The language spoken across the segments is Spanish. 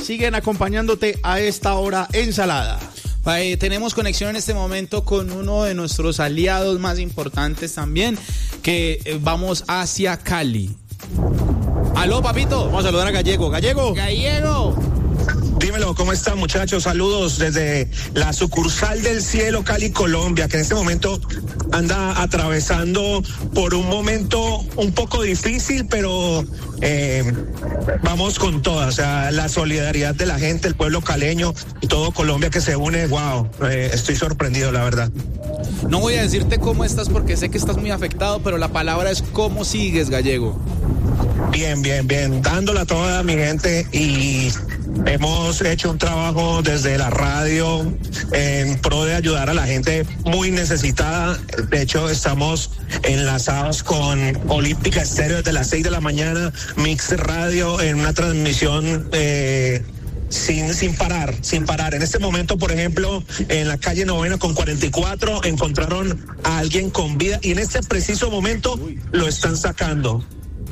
siguen acompañándote a esta hora Ensalada. Tenemos conexión en este momento con uno de nuestros aliados más importantes también, que vamos hacia Cali. Aló, papito. Vamos a saludar a Gallego. Gallego. Dímelo, ¿cómo están, muchachos? Saludos desde la sucursal del Cielo, Cali, Colombia, que en este momento anda atravesando por un momento un poco difícil, pero vamos con todas. O sea, la solidaridad de la gente, el pueblo caleño y todo Colombia que se une. Wow, estoy sorprendido, la verdad. No voy a decirte cómo estás porque sé que estás muy afectado, pero la palabra es cómo sigues, Gallego. Bien, dándola toda mi gente, y hemos hecho un trabajo desde la radio en pro de ayudar a la gente muy necesitada. De hecho, estamos enlazados con Olímpica Estéreo desde las 6 de la mañana, Mix Radio, en una transmisión sin parar. En este momento, por ejemplo, en la calle Novena con 44 encontraron a alguien con vida y en este preciso momento lo están sacando.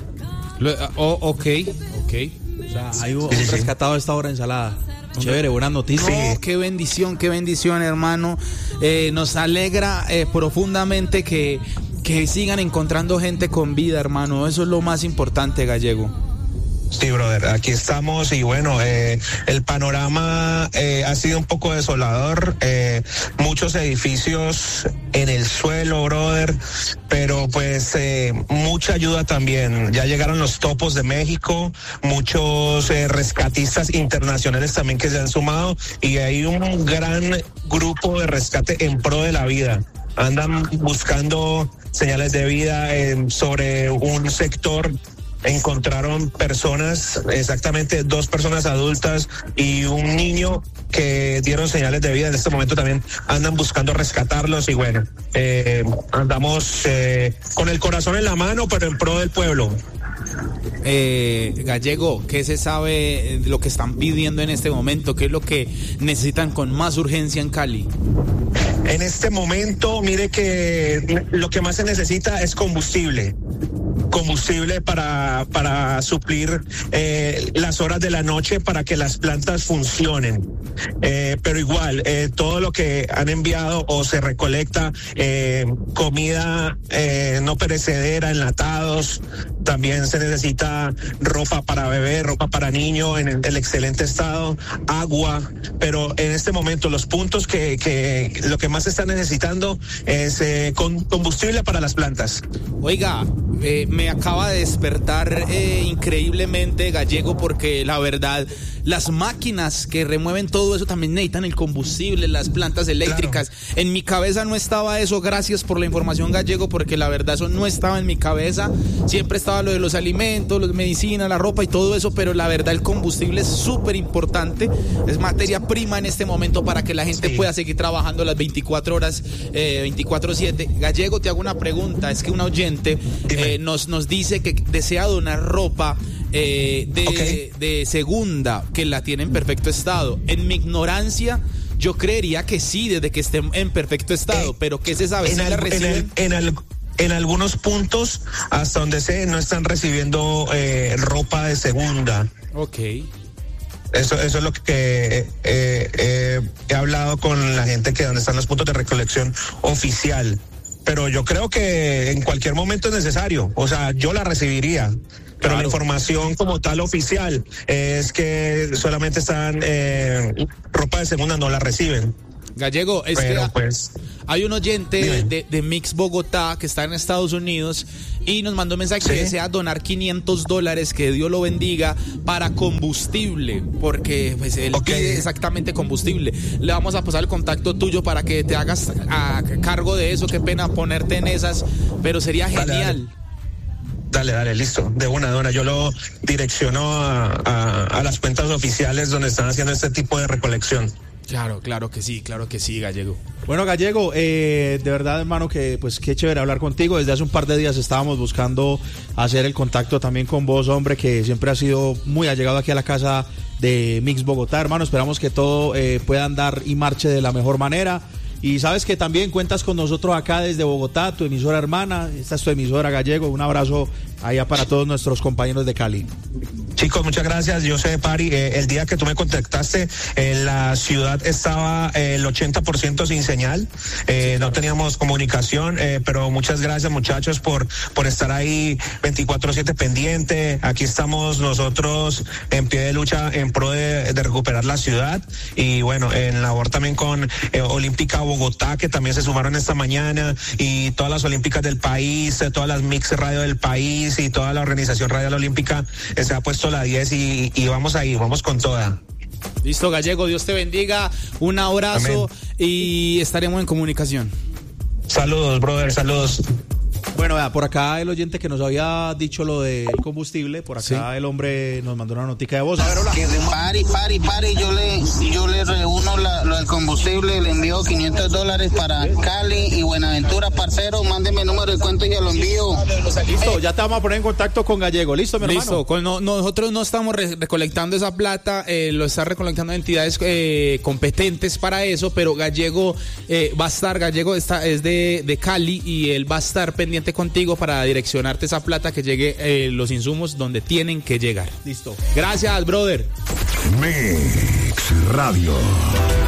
Ok. O sea, hay un rescatado a esta hora Ensalada. Chévere, buenas noticias. No, qué bendición, hermano. Nos alegra profundamente que sigan encontrando gente con vida, hermano. Eso es lo más importante, Gallego. Sí, brother, aquí estamos y bueno, el panorama ha sido un poco desolador, muchos edificios en el suelo, brother, pero pues mucha ayuda también. Ya llegaron los topos de México, muchos rescatistas internacionales también que se han sumado, y hay un gran grupo de rescate en pro de la vida. Andan buscando señales de vida sobre un sector. Encontraron personas, exactamente 2 personas adultas y un niño que dieron señales de vida. En este momento también andan buscando rescatarlos y bueno, andamos con el corazón en la mano, pero en pro del pueblo. Gallego, ¿qué se sabe de lo que están pidiendo en este momento? ¿Qué es lo que necesitan con más urgencia en Cali? En este momento, mire que lo que más se necesita es combustible para suplir las horas de la noche para que las plantas funcionen. Pero igual, todo lo que han enviado o se recolecta, comida no perecedera, enlatados, también se necesita ropa para bebé, ropa para niño en el excelente estado, agua, pero en este momento los puntos que lo que más se está necesitando es combustible para las plantas. Oiga, me acaba de despertar increíblemente, Gallego, porque la verdad, las máquinas que remueven todo eso también necesitan el combustible, las plantas eléctricas. Claro. En mi cabeza no estaba eso, gracias por la información, Gallego, porque la verdad eso no estaba en mi cabeza. Siempre estaba lo de los alimentos, las medicinas, la ropa y todo eso, pero la verdad el combustible es súper importante, es materia prima en este momento para que la gente pueda seguir trabajando las 24 horas, 24/7. Gallego, te hago una pregunta, es que un oyente nos dice que desea donar ropa de segunda, que la tiene en perfecto estado. En mi ignorancia, yo creería que sí, desde que esté en perfecto estado, pero ¿qué se sabe? ¿Si la reciben? En algunos puntos, hasta donde sé, no están recibiendo ropa de segunda. Ok. Eso es lo que he hablado con la gente que donde están los puntos de recolección oficial. Pero yo creo que en cualquier momento es necesario. O sea, yo la recibiría. Pero la información como tal oficial es que solamente están ropa de segunda, no la reciben. Gallego, es pero, que pues, hay un oyente de Mix Bogotá que está en Estados Unidos y nos mandó un mensaje que desea donar $500, que Dios lo bendiga, para combustible, porque pues él pide exactamente combustible. Le vamos a pasar el contacto tuyo para que te hagas a cargo de eso. Qué pena ponerte en esas, pero sería genial. Dale, listo. De una. Yo lo direcciono a las cuentas oficiales donde están haciendo este tipo de recolección. Claro que sí, Gallego. Bueno, Gallego, de verdad, hermano, que pues qué chévere hablar contigo. Desde hace un par de días estábamos buscando hacer el contacto también con vos, hombre, que siempre has sido muy allegado aquí a la casa de Mix Bogotá, hermano. Esperamos que todo pueda andar y marche de la mejor manera. Y sabes que también cuentas con nosotros acá desde Bogotá, tu emisora hermana. Esta es tu emisora, Gallego. Un abrazo allá para todos nuestros compañeros de Cali. Chicos, muchas gracias. Yo sé, Pari, el día que tú me contactaste, la ciudad estaba el 80% sin señal, no teníamos comunicación, pero muchas gracias, muchachos, por estar ahí 24/7 pendiente. Aquí estamos nosotros en pie de lucha en pro de recuperar la ciudad, y bueno, en labor también con Olímpica Bogotá, que también se sumaron esta mañana, y todas las olímpicas del país, todas las mix radio del país y toda la organización radial olímpica se ha puesto la 10 y vamos ahí, vamos con toda. Listo, Gallego, Dios te bendiga, un abrazo. Amén. Y estaremos en comunicación. Saludos, brother, saludos. Bueno, vea, por acá el oyente que nos había dicho lo del combustible, por acá el hombre nos mandó una notica de voz. A ver, hola. Que de pari, yo le reúno lo del combustible, le envío $500 para Cali y Buenaventura, parcero, mándeme el número de cuenta y yo lo envío. Listo, ya te vamos a poner en contacto con Gallego, ¿listo, mi hermano? Listo, nosotros no estamos recolectando esa plata, lo está recolectando entidades competentes para eso, pero Gallego va a estar, Gallego es de Cali y él va a estar pendiente contigo para direccionarte esa plata que llegue los insumos donde tienen que llegar. Listo. Gracias, brother. Mix Radio.